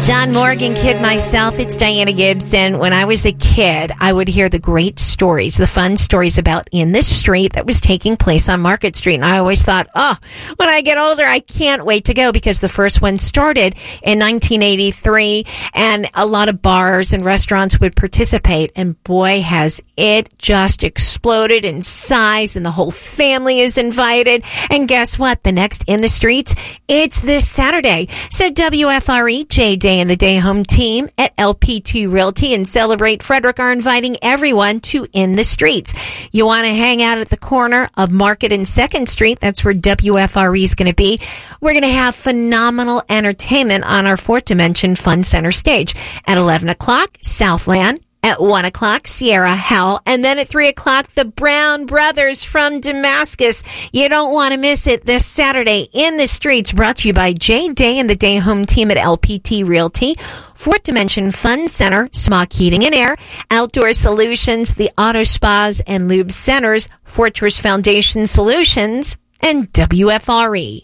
John Morgan kid myself. It's Diana Gibson. When I was a kid, I would hear the great stories, the fun stories about In the Street that was taking place on Market Street. And I always thought, when I get older, I can't wait to go, because the first one started in 1983 and a lot of bars and restaurants would participate. And boy, has it just exploded in size, and the whole family is invited. And guess what? The next In the Streets, it's this Saturday. So WFRE, J-Day and the Day Home team at LPT Realty and Celebrate Frederick are inviting everyone to In the Streets. You want to hang out at the corner of Market and 2nd Street. That's where WFRE is going to be. We're going to have phenomenal entertainment on our 4th Dimension Fun Center stage. At 11 o'clock, Southland. At 1 o'clock, Sierra Hell. And then at 3 o'clock, the Brown Brothers from Damascus. You don't want to miss it this Saturday. In the Streets, brought to you by J-Day and the Day Home team at LPT Realty, 4th Dimension Fun Center, Smock Heating and Air, Outdoor Solutions, the Auto Spas and Lube Centers, Fortress Foundation Solutions, and WFRE.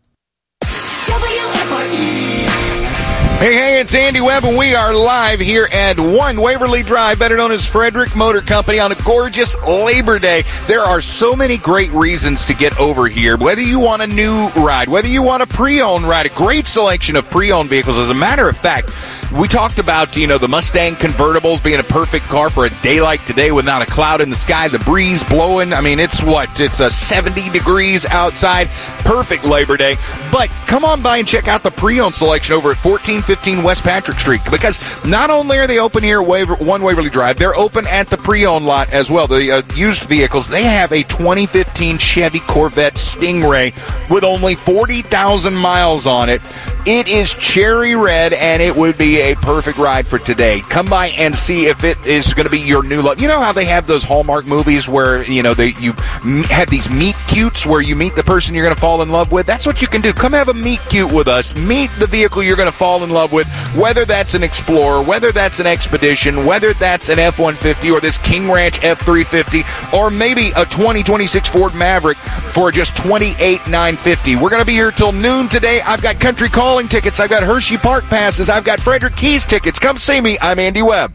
Hey, it's Andy Webb, and we are live here at 1 Waverly Drive, better known as Frederick Motor Company, on a gorgeous Labor Day. There are so many great reasons to get over here, whether you want a new ride, whether you want a pre-owned ride, a great selection of pre-owned vehicles. As a matter of fact, we talked about, the Mustang convertibles being a perfect car for a day like today without a cloud in the sky, the breeze blowing. I mean, it's 70 degrees outside. Perfect Labor Day. But come on by and check out the pre-owned selection over at 1415 West Patrick Street, because not only are they open here at 1 Waverly Drive, they're open at the pre-owned lot as well. The used vehicles, they have a 2015 Chevy Corvette Stingray with only 40,000 miles on it. It is cherry red, and it would be a perfect ride for today. Come by and see if it is going to be your new love. You know how they have those Hallmark movies where, you have these meet cutes where you meet the person you're going to fall in love with? That's what you can do. Come have a meet cute with us. Meet the vehicle you're going to fall in love with, whether that's an Explorer, whether that's an Expedition, whether that's an F-150 or this King Ranch F-350, or maybe a 2026 Ford Maverick for just $28,950. We're going to be here till noon today. I've got country calling tickets. I've got Hershey Park passes. I've got Frederick Keys tickets. Come see me. I'm Andy Webb.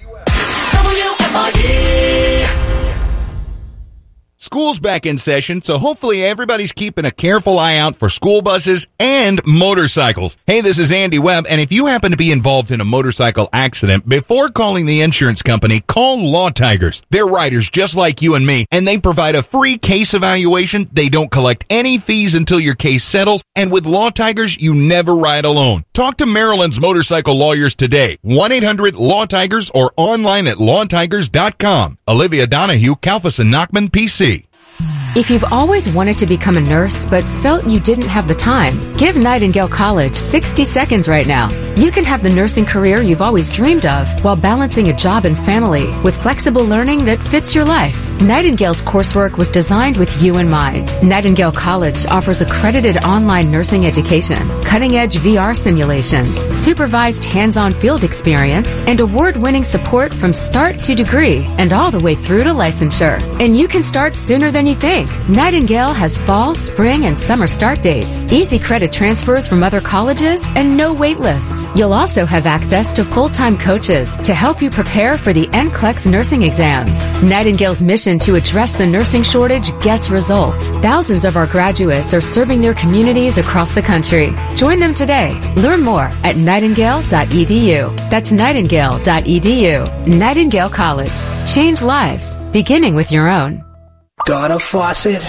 School's back in session, so hopefully everybody's keeping a careful eye out for school buses and motorcycles. Hey, this is Andy Webb, and if you happen to be involved in a motorcycle accident, before calling the insurance company, call Law Tigers. They're riders just like you and me, and they provide a free case evaluation. They don't collect any fees until your case settles, and with Law Tigers, you never ride alone. Talk to Maryland's motorcycle lawyers today. 1-800-LAW-TIGERS or online at lawtigers.com. Olivia Donahue, Kalfas & Nachman, PC. If you've always wanted to become a nurse but felt you didn't have the time, give Nightingale College 60 seconds right now. You can have the nursing career you've always dreamed of while balancing a job and family with flexible learning that fits your life. Nightingale's coursework was designed with you in mind. Nightingale College offers accredited online nursing education, cutting-edge VR simulations, supervised hands-on field experience, and award-winning support from start to degree and all the way through to licensure. And you can start sooner than you think. Nightingale has fall, spring, and summer start dates, easy credit transfers from other colleges, and no wait lists. You'll also have access to full-time coaches to help you prepare for the NCLEX nursing exams. Nightingale's mission to address the nursing shortage gets results. Thousands of our graduates are serving their communities across the country. Join them today. Learn more at nightingale.edu. That's nightingale.edu. Nightingale College. Change lives, beginning with your own. Got a faucet,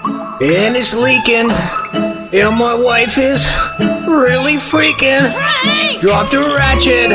and it's leaking, and my wife is really freaking. Frank! Dropped a ratchet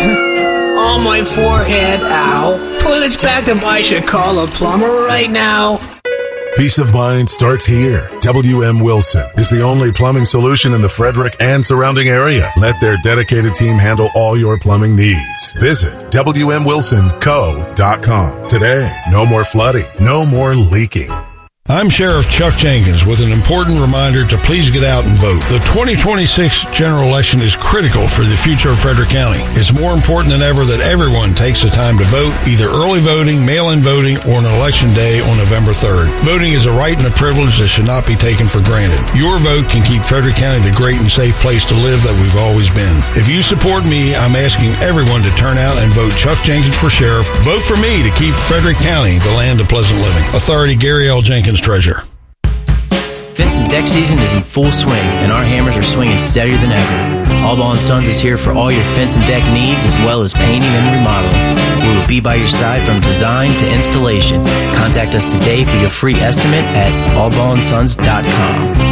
on my forehead, ow. Toilet's backed up, I should call a plumber right now. Peace of mind starts here. WM Wilson is the only plumbing solution in the Frederick and surrounding area. Let their dedicated team handle all your plumbing needs. Visit WMWilsonCo.com today. No more flooding, no more leaking. I'm Sheriff Chuck Jenkins with an important reminder to please get out and vote. The 2026 general election is critical for the future of Frederick County. It's more important than ever that everyone takes the time to vote, either early voting, mail-in voting, or on Election Day on November 3rd. Voting is a right and a privilege that should not be taken for granted. Your vote can keep Frederick County the great and safe place to live that we've always been. If you support me, I'm asking everyone to turn out and vote Chuck Jenkins for sheriff. Vote for me to keep Frederick County the land of pleasant living. Authority, Gary L. Jenkins, Treasurer. Fence and deck season is in full swing, and our hammers are swinging steadier than ever. Allball & Sons is here for all your fence and deck needs, as well as painting and remodeling. We will be by your side from design to installation. Contact us today for your free estimate at allballandsons.com.